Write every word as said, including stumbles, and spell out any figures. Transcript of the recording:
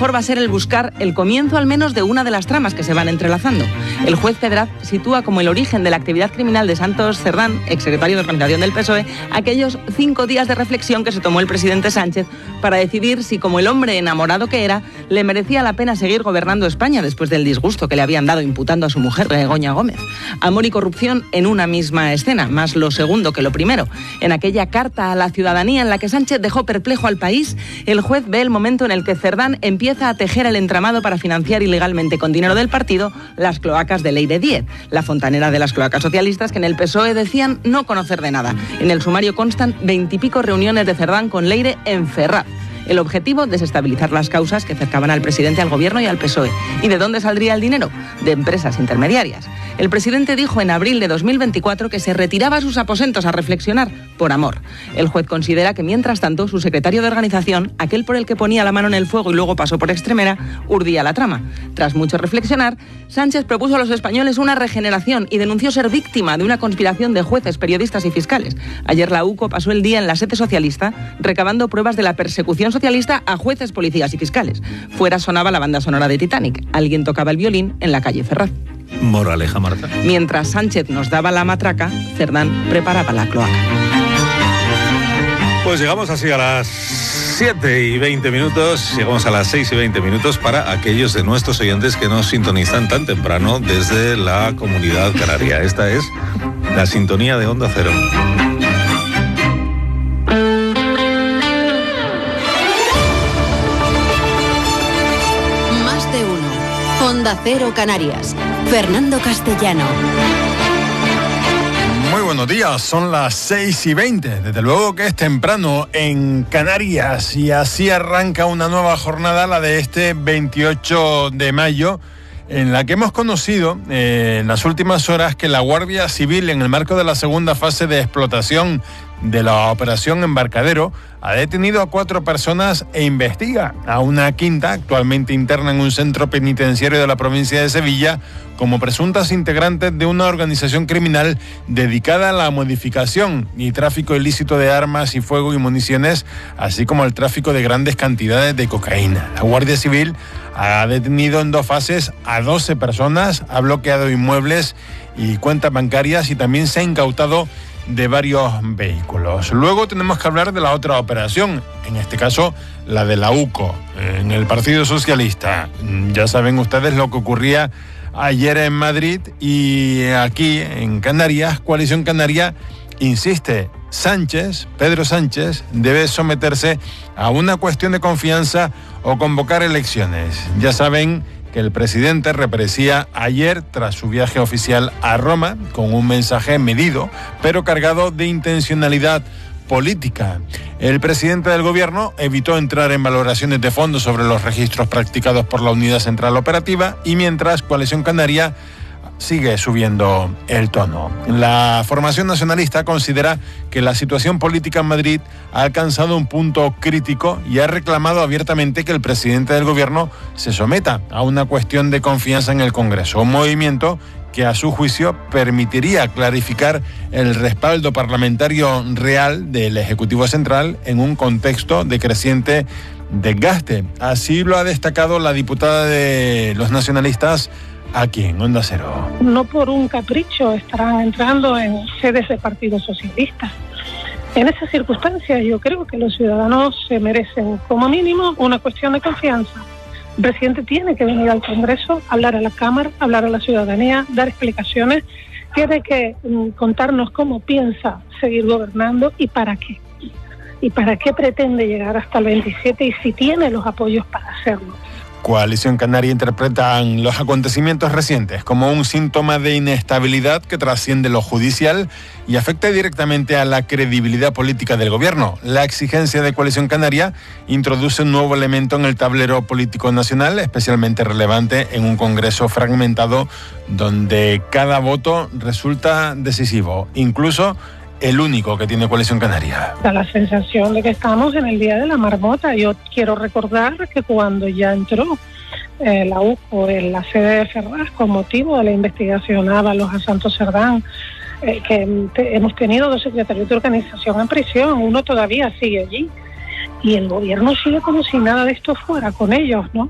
mejor va a ser el buscar el comienzo al menos de una de las tramas que se van entrelazando. El juez Pedraz sitúa como el origen de la actividad criminal de Santos Cerdán, exsecretario de Organización del P S O E, aquellos cinco días de reflexión que se tomó el presidente Sánchez para decidir si, como el hombre enamorado que era, le merecía la pena seguir gobernando España después del disgusto que le habían dado imputando a su mujer, Begoña Gómez. Amor y corrupción en una misma escena, más lo segundo que lo primero. En aquella carta a la ciudadanía en la que Sánchez dejó perplejo al país, el juez ve el momento en el que Cerdán empieza a tejer el entramado para financiar ilegalmente con dinero del partido las cloacas de Leire diez, la fontanera de las cloacas socialistas que en el P S O E decían no conocer de nada. En el sumario constan veintipico reuniones de Cerdán con Leire en Ferraz. El objetivo, desestabilizar las causas que acercaban al presidente, al gobierno y al P S O E. ¿Y de dónde saldría el dinero? De empresas intermediarias. El presidente dijo en abril de dos mil veinticuatro que se retiraba a sus aposentos a reflexionar por amor. El juez considera que, mientras tanto, su secretario de organización, aquel por el que ponía la mano en el fuego y luego pasó por Extremera, urdía la trama. Tras mucho reflexionar, Sánchez propuso a los españoles una regeneración y denunció ser víctima de una conspiración de jueces, periodistas y fiscales. Ayer la U C O pasó el día en la sede socialista recabando pruebas de la persecución socialista a jueces, policías y fiscales. Fuera sonaba la banda sonora de Titanic. Alguien tocaba el violín en la calle Ferraz. Moraleja, Marta. Mientras Sánchez nos daba la matraca, Cerdán preparaba la cloaca. Pues llegamos así a las siete y veinte minutos, llegamos a las seis y veinte minutos para aquellos de nuestros oyentes que nos sintonizan tan temprano desde la Comunidad Canaria. Esta es la sintonía de Onda Cero. Más de uno. Onda Cero Canarias. Fernando Castellano. Muy buenos días, son las seis y veinte, desde luego que es temprano en Canarias y así arranca una nueva jornada, la de este veintiocho de mayo, en la que hemos conocido eh, en las últimas horas que la Guardia Civil, en el marco de la segunda fase de explotación de la operación Embarcadero, ha detenido a cuatro personas e investiga a una quinta, actualmente interna en un centro penitenciario de la provincia de Sevilla, como presuntas integrantes de una organización criminal dedicada a la modificación y tráfico ilícito de armas y fuego y municiones, así como el tráfico de grandes cantidades de cocaína. La Guardia Civil ha detenido en dos fases a doce personas, ha bloqueado inmuebles y cuentas bancarias y también se ha incautado de varios vehículos. Luego tenemos que hablar de la otra operación, en este caso la de la U C O, en el Partido Socialista. Ya saben ustedes lo que ocurría ayer en Madrid y aquí en Canarias. Coalición Canaria insiste, Sánchez, Pedro Sánchez, debe someterse a una cuestión de confianza o convocar elecciones. Ya saben que el presidente reaparecía ayer tras su viaje oficial a Roma con un mensaje medido, pero cargado de intencionalidad política. El presidente del gobierno evitó entrar en valoraciones de fondo sobre los registros practicados por la Unidad Central Operativa y mientras Coalición Canaria sigue subiendo el tono. La formación nacionalista considera que la situación política en Madrid ha alcanzado un punto crítico y ha reclamado abiertamente que el presidente del gobierno se someta a una cuestión de confianza en el Congreso, un movimiento que a su juicio permitiría clarificar el respaldo parlamentario real del Ejecutivo Central en un contexto de creciente desgaste. Así lo ha destacado la diputada de los nacionalistas aquí en Onda Cero. No por un capricho estarán entrando en sedes de Partido Socialista. En esas circunstancias yo creo que los ciudadanos se merecen como mínimo una cuestión de confianza. El presidente tiene que venir al Congreso, hablar a la Cámara, hablar a la ciudadanía, dar explicaciones, tiene que mm, contarnos cómo piensa seguir gobernando y para qué. Y para qué pretende llegar hasta el veintisiete y si tiene los apoyos para hacerlo. Coalición Canaria interpretan los acontecimientos recientes como un síntoma de inestabilidad que trasciende lo judicial y afecta directamente a la credibilidad política del gobierno. La exigencia de Coalición Canaria introduce un nuevo elemento en el tablero político nacional, especialmente relevante en un Congreso fragmentado donde cada voto resulta decisivo, incluso el único que tiene Coalición Canaria. Da la sensación de que estamos en el día de la marmota. Yo quiero recordar que cuando ya entró eh, la U C O en la sede de Ferraz con motivo de la investigación Ábalos a Santos Cerdán, eh, que te, hemos tenido dos secretarios de organización en prisión, uno todavía sigue allí y el gobierno sigue como si nada de esto fuera con ellos, ¿no?